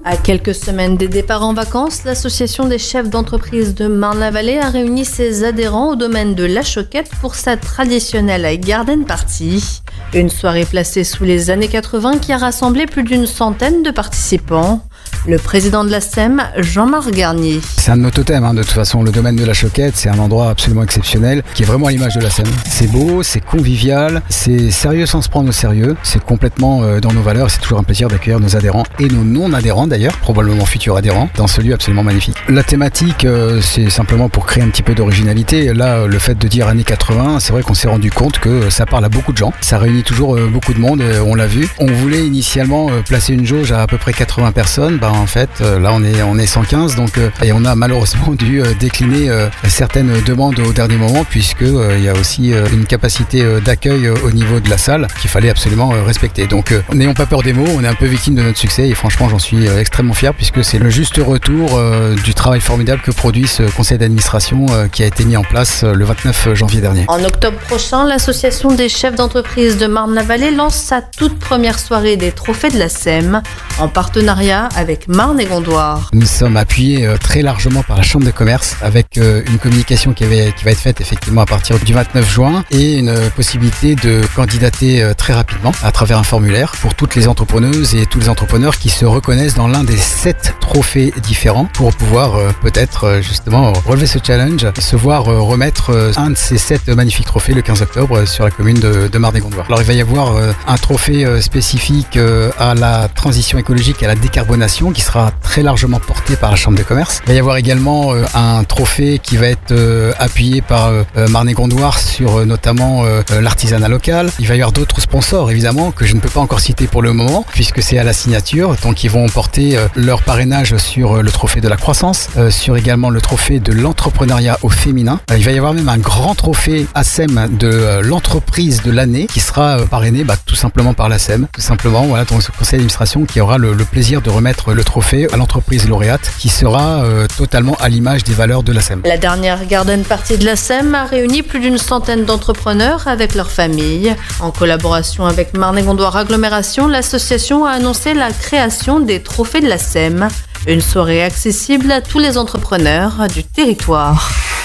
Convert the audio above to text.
À quelques semaines des départs en vacances, l'association des chefs d'entreprise de Marne-la-Vallée a réuni ses adhérents au domaine de La Choquette pour sa traditionnelle Garden Party. Une soirée placée sous les années 80 qui a rassemblé plus d'une centaine de participants. Le président de la SEM, Jean-Marc Garnier. C'est un de nos totems, de toute façon, le domaine de La Choquette, c'est un endroit absolument exceptionnel qui est vraiment à l'image de la SEM. C'est beau, c'est convivial, c'est sérieux sans se prendre au sérieux, c'est complètement dans nos valeurs et c'est toujours un plaisir d'accueillir nos adhérents et nos non-adhérents d'ailleurs, probablement futurs adhérents, dans ce lieu absolument magnifique. La thématique, c'est simplement pour créer un petit peu d'originalité. Là, le fait de dire années 80, c'est vrai qu'on s'est rendu compte que ça parle à beaucoup de gens, ça réunit toujours beaucoup de monde, on l'a vu. On voulait initialement placer une jauge à peu près 80 personnes, en fait, là on est 115, donc et on a malheureusement dû décliner certaines demandes au dernier moment, puisque il y a aussi une capacité d'accueil au niveau de la salle qu'il fallait absolument respecter. Donc n'ayons pas peur des mots, on est un peu victime de notre succès et franchement j'en suis extrêmement fier, puisque c'est le juste retour du travail formidable que produit ce conseil d'administration qui a été mis en place le 29 janvier dernier. En octobre prochain, l'association des chefs d'entreprise de Marne-la-Vallée lance sa toute première soirée des trophées de la SEM en partenariat avec Marne et Gondoire. Nous sommes appuyés très largement par la Chambre de commerce avec une communication qui va être faite effectivement à partir du 29 juin et une possibilité de candidater très rapidement à travers un formulaire pour toutes les entrepreneuses et tous les entrepreneurs qui se reconnaissent dans l'un des 7 trophées différents pour pouvoir peut-être justement relever ce challenge, se voir remettre un de ces 7 magnifiques trophées le 15 octobre sur la commune de Marne et Gondoire. Alors il va y avoir un trophée spécifique à la transition écologique et à la décarbonation qui sera très largement porté par la Chambre de commerce. Il va y avoir également un trophée qui va être appuyé par Marne et Gondoire sur notamment l'artisanat local. Il va y avoir d'autres sponsors évidemment que je ne peux pas encore citer pour le moment puisque c'est à la signature, donc ils vont porter leur parrainage sur le trophée de la croissance, sur également le trophée de l'entrepreneuriat au féminin. Il va y avoir même un grand trophée ASEM de l'entreprise de l'année qui sera parrainé tout simplement par l'ASEM. Tout simplement, voilà, donc ce conseil d'administration qui aura le plaisir de remettre le trophée à l'entreprise lauréate qui sera totalement à l'image des valeurs de la SEM. La dernière Garden Party de la SEM a réuni plus d'une centaine d'entrepreneurs avec leurs familles. En collaboration avec Marne et Gondoire Agglomération, l'association a annoncé la création des trophées de la SEM, une soirée accessible à tous les entrepreneurs du territoire.